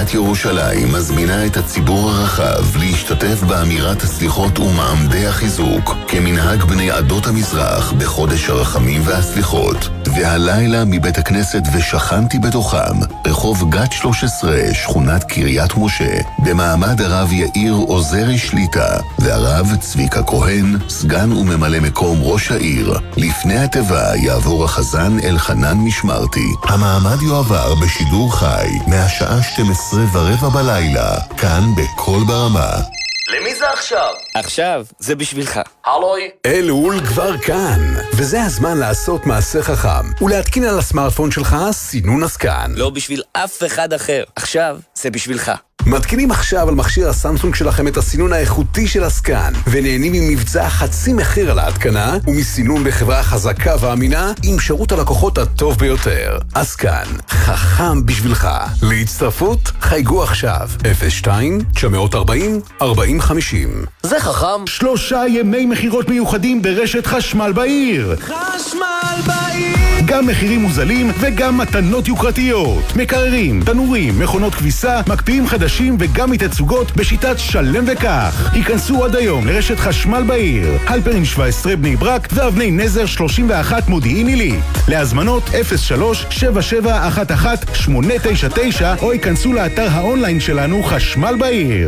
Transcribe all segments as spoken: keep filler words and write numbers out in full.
עיריית ירושלים מזמינה את הציבור הרחב להשתתף באמירת הסליחות ומעמדי החיזוק כמנהג בני עדות המזרח בחודש הרחמים והסליחות. והלילה מבית הכנסת ושכנתי בתוכם, רחוב גת שלוש עשרה, שכונת קריית משה, במעמד הרב יאיר עוזרי שליטה והרב צביקה כהן, סגן וממלא מקום ראש העיר. לפני הטבע יעבור החזן אלחנן משמרתי. המעמד יועבר בשידור חי מהשעה שתים עשרה ורבע בלילה, כאן בכל ברמה. למי זה עכשיו? עכשיו, זה בשבילך. הלוי? אלול כבר כאן, וזה הזמן לעשות מעשה חכם ולהתקין על הסמארטפון שלך סינון הסקן. לא בשביל אף אחד אחר. עכשיו, זה בשבילך. מתקינים עכשיו על מכשיר הסמסונג שלכם את הסינון האיכותי של הסקן, ונהנים ממבצע חצי מחיר על ההתקנה, ומסינון בחברה חזקה ואמינה עם שירות הלקוחות הטוב ביותר. הסקן, חכם בשבילך. להצטרפות, חייגו עכשיו אפס שתיים תשע ארבעים ארבעים חמישים. זה חכם. שלושה ימי מחירות מיוחדים ברשת חשמל בעיר. חשמל בעיר. גם מחירים מוזלים וגם מתנות יוקרתיות. מקררים, תנורים, מכונות כביסה, מקפיאים חדשים וגם מתצוגות בשיטת שלם וכך. היכנסו עד היום לרשת חשמל בעיר. הלפרין שבע עשרה בני ברק ואבני נזר שלושים ואחת מודיעין עילית. להזמנות אפס שלוש שבע שבע אחת אחת שמונה תשע תשע או היכנסו לאתר האונליין שלנו חשמל בעיר.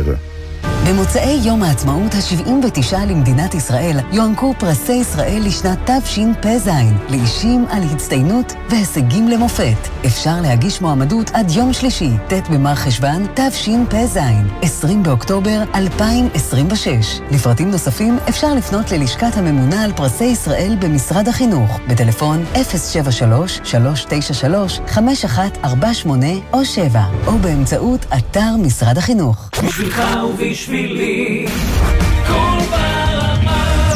במוצאי יום העצמאות ה-שבעים ותשע למדינת ישראל יוענקו פרסי ישראל לשנת תשפ"ז לאישים על הצטיינות והישגים למופת. אפשר להגיש מועמדות עד יום שלישי, ט' במר חשוון תשפ"ז, עשרים באוקטובר אלפיים עשרים ושש. לפרטים נוספים אפשר לפנות ללשכת הממונה על פרסי ישראל במשרד החינוך בטלפון אפס שבע שלוש שלוש תשע שלוש חמש אחת ארבע שמונה או שבע או באמצעות אתר משרד החינוך. בשבילך ובשבילי כל ברמה.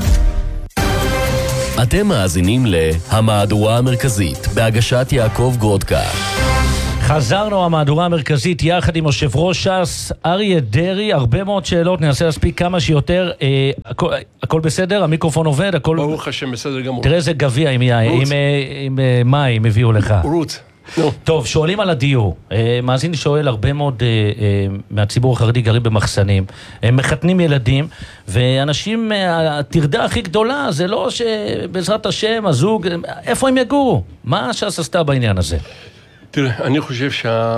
אתם מאזינים להמהדורה המרכזית בהגשת יעקב גרודקה. חזרנו המהדורה המרכזית יחד עם יושב ראש ש"ס אריה דרעי. הרבה מאוד שאלות, ננסה להספיק כמה שיותר. אה, הכל, הכל בסדר? המיקרופון עובד? הכל... ברוך השם בסדר גמור. תראה איזה גביע עם, עם, עם, עם מים הביאו לך. רות. טוב, שואלים על הדיור. מאזין שואל, הרבה מאוד מהציבור החרדי גרים במחסנים, הם מחתנים ילדים, ואנשים, התרדה הכי גדולה זה לא שבעזרת השם הזוג, איפה הם יגורו? מה ש"ס עשתה בעניין הזה? תראה, אני חושב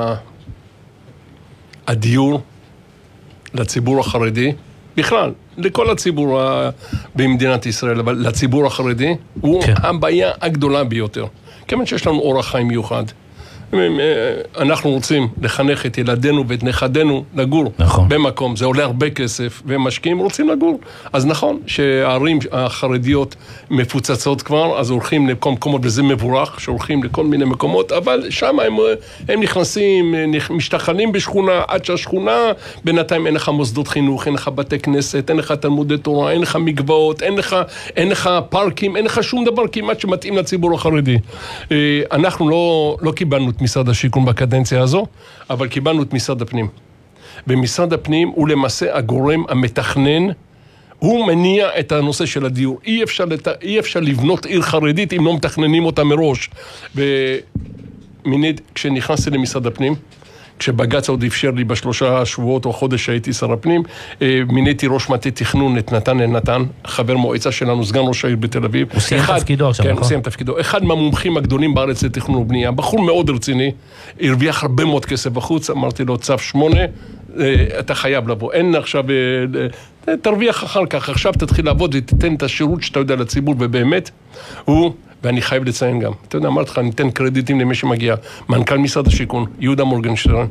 שהדיור לציבור החרדי, בכלל, לכל הציבור במדינת ישראל, אבל לציבור החרדי, הוא הבעיה הגדולה ביותר. כיוון שיש לנו אורח חיים מיוחד. אנחנו רוצים לחנך את ילדינו ואת נכדינו לגור נכון. במקום, זה עולה הרבה כסף, ומשקיעים רוצים לגור. אז נכון שהערים החרדיות מפוצצות כבר, אז הולכים לכל מקומות, וזה מבורך, שהולכים לכל מיני מקומות, אבל שם הם, הם נכנסים, משתחלים בשכונה, עד שהשכונה, בינתיים אין לך מוסדות חינוך, אין לך בתי כנסת, אין לך תלמודי תורה, אין לך מקוואות, אין לך, אין לך פארקים, אין לך שום דבר כמעט שמתאים לציבור החרדי. אנחנו לא, לא קיבלנו את משרד השיכון בקדנציה הזו, אבל קיבלנו את משרד הפנים. ומשרד הפנים הוא למעשה הגורם המתכנן, הוא מניע את הנושא של הדיור. אי אפשר, לת... אי אפשר לבנות עיר חרדית אם לא מתכננים אותה מראש. ומיד, כשנכנסתי למשרד הפנים, כשבג"ץ עוד אפשר לי בשלושה שבועות או חודש שהייתי שר הפנים, מיניתי ראש מטה תכנון את נתן אלנתן, חבר מועצה שלנו, סגן ראש העיר בתל אביב. הוא סיים תפקידו עכשיו, נכון? כן, הוא סיים תפקידו. אחד מהמומחים הגדולים בארץ לתכנון ובנייה, בחור מאוד רציני, הרוויח הרבה מאוד כסף בחוץ, אמרתי לו, צו שמונה, אתה חייב לבוא. אין עכשיו, תרוויח אחר כך, עכשיו תתחיל לעבוד ותתן את השירות שאתה יודע לציבור, ובאמת, הוא... ואני חייב לציין גם, אתה יודע, אמרתי לך, אני אתן קרדיטים למי שמגיע, מנכ"ל משרד השיכון, יהודה מורגנשטרן,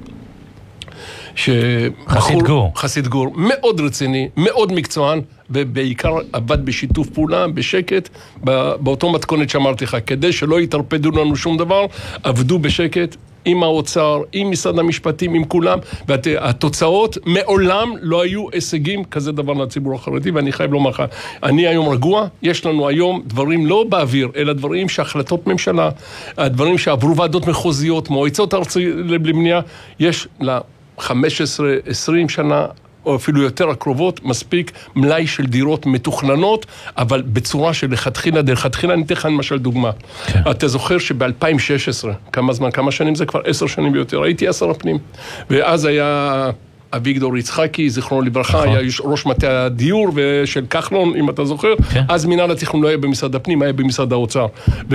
חסיד גור. חסיד גור, מאוד רציני, מאוד מקצוען, ובעיקר עבד בשיתוף פעולה, בשקט, באותו מתכונת שאמרתי לך, כדי שלא יתרפדו לנו שום דבר, עבדו בשקט, עם האוצר, עם משרד המשפטים, עם כולם, והתוצאות מעולם לא היו הישגים כזה דבר לציבור החרדי, ואני חייב לומר לך, אני היום רגוע, יש לנו היום דברים לא באוויר, אלא דברים שהחלטות ממשלה, הדברים שעברו ועדות מחוזיות, מועצות ארציות לבנייה, יש לה חמש עשרה עשרים שנה או אפילו יותר הקרובות, מספיק מלאי של דירות מתוכננות, אבל בצורה של לכתחילה, לכתחילה אני אתן לך למשל דוגמה. כן. אתה זוכר שב-אלפיים ושש עשרה, כמה זמן, כמה שנים זה כבר? עשר שנים ביותר, הייתי עשר הפנים, ואז היה אביגדור יצחקי, זיכרונו לברכה, היה ראש מטה הדיור של כחלון, אם אתה זוכר, כן. אז מינהל התכנון לא היה במשרד הפנים, היה במשרד האוצר. ו...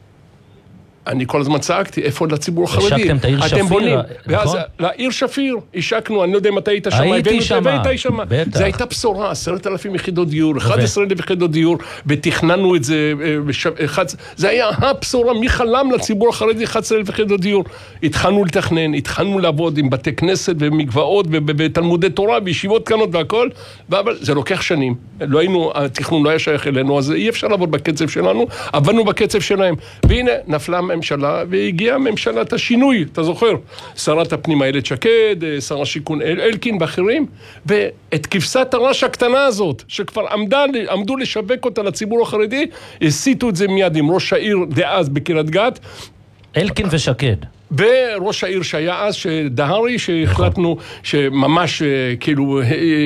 אני כל הזמן צעקתי, איפה לציבור החרדי? השקתם את העיר שפיר, בונים. נכון? ואז לעיר שפיר, השקנו, אני לא יודע אם אתה היית שם, הייתי שם, בטח. זה הייתה בשורה, עשרת אלפים יחידות דיור, אחת עשרה אלף יחידות דיור, ותכננו את זה, זה היה הבשורה, מי חלם לציבור החרדי אחת עשרה אלף יחידות דיור? התחלנו לתכנן, התחלנו לעבוד עם בתי כנסת ומקוואות ותלמודי תורה וישיבות קטנות והכל, אבל זה לוקח שנים. לא היינו, התכנון לא היה שייך אלינו, אז אי אפשר לעבוד בקצב שלנו, עבדנו בקצב שלהם. והנה, נפלה הממשלה, והגיעה הממשלת השינוי, אתה זוכר? שרת הפנים איילת שקד, שר השיכון אל, אלקין ואחרים, ואת כבשת הרש הקטנה הזאת, שכבר עמדה, עמדו לשווק אותה לציבור החרדי, הסיטו את זה מיד עם ראש העיר דאז בקריית גת. אלקין ושקד. וראש העיר שהיה אז, דהרי, שהחלטנו שממש כאילו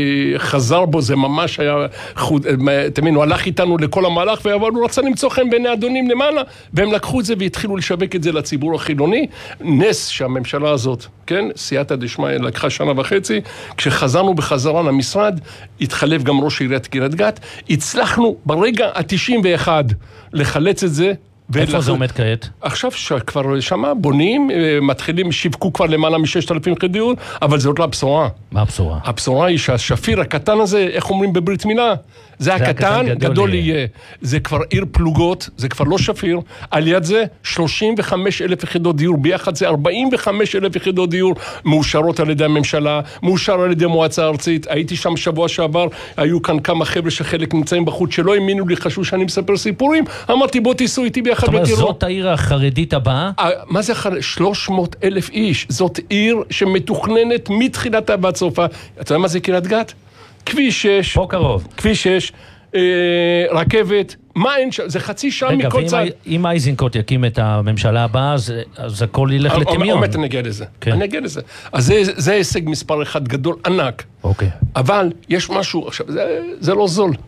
חזר בו, זה ממש היה, תמיד, הוא הלך איתנו לכל המהלך, אבל הוא רצה למצוא חן בעיני אדונים למעלה, והם לקחו את זה והתחילו לשווק את זה לציבור החילוני. נס שהממשלה הזאת, כן, סייעתא דשמיא, לקחה שנה וחצי, כשחזרנו בחזרה למשרד, התחלף גם ראש עיריית קריית גת, הצלחנו ברגע ה-תשעים ואחת לחלץ את זה, איפה זה עומד כעת? עכשיו כבר שמה, בונים, מתחילים, שיווקו כבר למעלה מששת אלפים יחידות דיור, אבל זה עוד לא הבשורה. מה הבשורה? הבשורה היא שהשפיר הקטן הזה, איך אומרים בברית מילה? זה הקטן, גדול יהיה. זה כבר עיר פלוגות, זה כבר לא שפיר. על יד זה, שלושים וחמש אלף יחידות דיור, ביחד זה ארבעים וחמש אלף יחידות דיור, מאושרות על ידי הממשלה, מאושר על ידי מועצה ארצית. הייתי שם שבוע שעבר, היו כאן כמה חבר'ה שחלק נמצאים בחוץ, שלא האמינו לי, חשבו שאני מספר סיפורים. אמרתי, בוא תיסעו איתי ביחד ותראו. זאת אומרת, זאת העיר החרדית הבאה? מה זה החרדית? שלוש מאות אלף איש. זאת עיר שמתוכננת מתחילתה ועד סופה. אתה יודע מה זה קריית גת? כביש שש. פה קרוב. כביש שש. אה, רכבת, מה אין שם? זה חצי שעה מכל צד. רגע, אם אייזנקוט יקים את הממשלה הבאה, אז, אז הכל ילך לטמיון. באמת אני אגיע לזה. כן. אני אגיע לזה. אז זה, זה הישג מספר אחד גדול, ענק. אוקיי. אבל יש משהו, עכשיו, זה, זה לא זול.